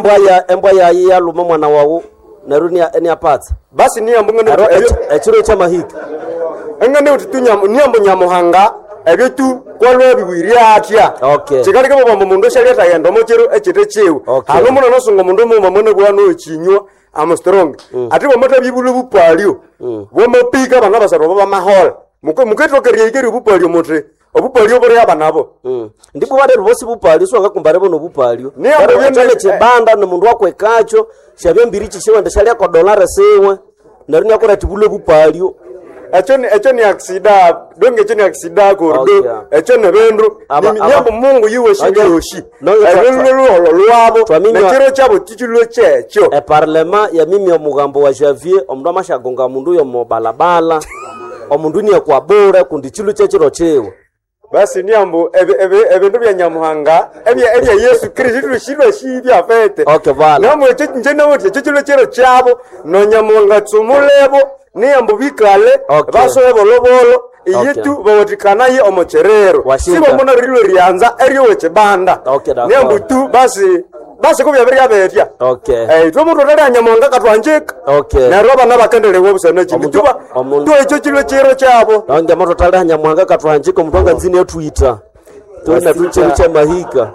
embwa ya luma mwana wawo naruni eni apatsa basi niambo ngene echiro cha mahika engane ututunya niambo nyamuhanga ebitu kwalwe biwiria atya chikali kama bambo mundo shali tayendo mochero echete chewe hano muna nosunga mundo mu mamone kwa no chinywa am strong ati bomata bibulu bupalio bomapika bana basaro baba mahol muketo keriyekeri bupalio motre obupalio bore abanabo ndipo bade bosi bupalio so ngakumbare bono bupalio niambo yene chebanda no mundu wako ekacho shabye mbirichi shewanda shali kwa dollar sewe naruni akora tibule bupalio echo ni aksida donge echo ni aksida kordo echo ne bendro nyambo mungu yiwe shiyoshi ebelulu lwabo nekiro chabo tichulo checho parlement ya mimi omugambo wa Javier omundu amashagonga mundu yo mobalabala omundu ni kwa bora kundichulo chechiro chewe basi niambo ebintu bya nyamuhanga ebya Yesu Kristo shirwa shibya fete namwe nje nawo tichulo chero chabo no nyamuhanga tsumulebo niambo bikale basoye bolobolo iyitu bawotikana ye omocherero sibo mona rilo rianza eriyo wechebanda niambo tu basi kubya bya betya to mundu rali anyamanga katwanjika na roba nabakendele wobusana chimituba to echo chilo chero chabo nanga moto tali anyamanga katwanjika mudonga nzini etwita tuna tuchero cha mahika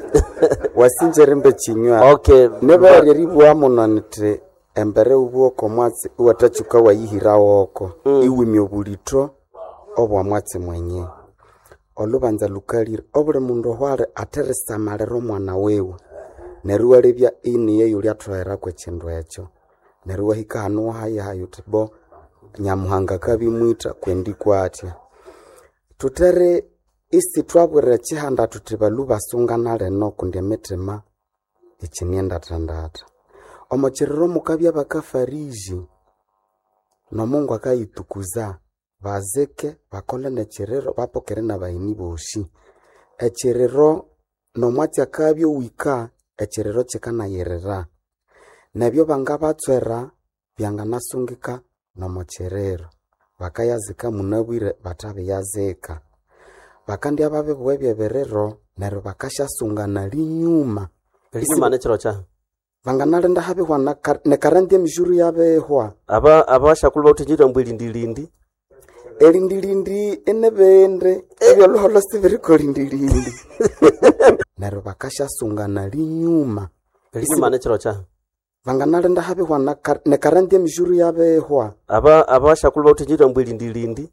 wasinjerembe chinywa neba ribwa monanite embere ubwoko mwatsi watachuka wayihira woko iwimyo bulito obwa mwatsi mwenye olubanza lukalira obule mundu hwale ateresa malero mwana wewe neruwa libya ini ye yuli atwera kwe chindu echo neruwa hika hanu hayi tibo nyamuhanga kabimwita kwendi kwatya tutere isi twabwere chihanda tutibalu basungana leno kundi mitima ichinienda tandata omocherero mukabya bakafariji no Mungu akayitukuza bazeke bakole necherero bapokere na bayini boshi echerero no mwati akabyo wika echerero chekana yerera nabyo bangabatswera byanganasungika no mocherero bakayazika munabwire batabe yazeka bakandi ababe bwebye berero nero bakashasungana linyuma linyuma nechero cha vanganalenda habe hwana ne karandi mjuru yabe hwa abashakulu bawutinjira mbwilindilindi elindilindi enebende ebyo loholo siveri kolindilindi nero bakashasungana linyuma nechero cha vanganalenda habe hwana ne karandi mjuru yabe hwa abashakulu bawutinjira mbwilindilindi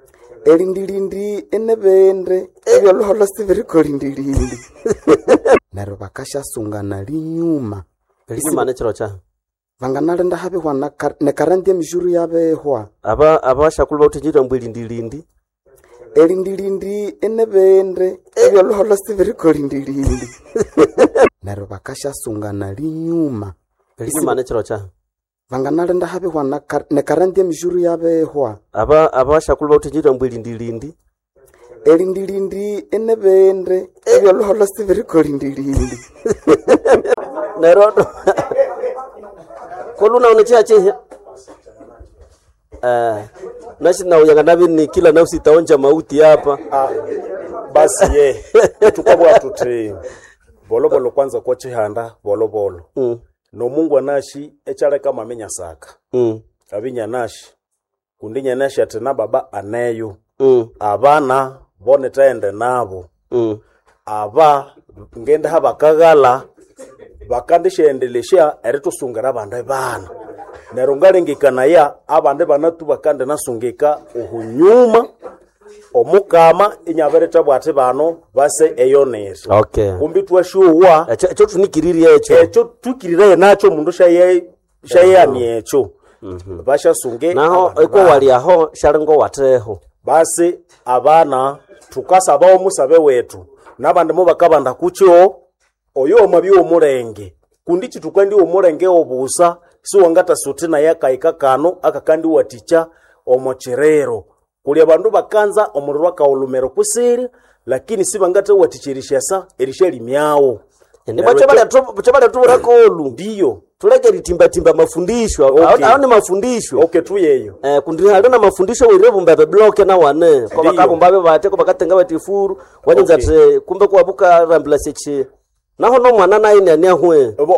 elindilindi enebende ebyo loholo siveri kolindilindi nero bakashasungana linyuma nechero cha vanganalenda habe hwana ne karandi mjuru yabe hwa abashakulu bawutinjira mbwilindilindi elindilindi enebende ebyo loholo siveri kolindilindi nero bakashasungana linyuma nechero cha vanganalenda habe hwana ne karandi mjuru yabe hwa abashakulu bawutinjira mbwilindilindi elindilindi enebende ebyo loholo siveri kolindilindi Nerodo koluna unechache nasi na uyanganabi ni kila nafsi itaonja mauti hapa basi ye tukabwa tuti bolobolo kwanza kwa chihanda bolobolo no Mungu anashi echale kama menya saka abinya nashi kundinya nashi atena baba aneyo abana bone taende nabo aba ngenda habakagala bakandishendelesha eritosungera abande bana nerungalengekana ya abande banatu bakande nasungika ohunyuma omukama inyabereta bwate bano base eyonese kumbi twashuwa echo tunikiriri echo tukirire nacho mundu shaye amyecho basha sunge naho eko wali aho shalengo wateho base abana tukasa bawo musabe wetu nabande mo bakabanda kucho oyo mabyo omurenge kundi chitukandi omurenge obusa so wangata sotina yakaika kano akakandi waticha omocherero kuli abandu bakanza omurwa kaulumero kusiri lakini sibangata watichirishasa erisheli myao ndipo chabale tubura kolu ndiyo tuleke litimba mafundisho au ni mafundisho tuyeyo kundi halina mafundisho wirevu mbabe block na wane kwa bakabu mbabe bate kwa bakatenga batifuru wanyinza kumbe kwa buka rambla seche naho no mwana naye ni ahwe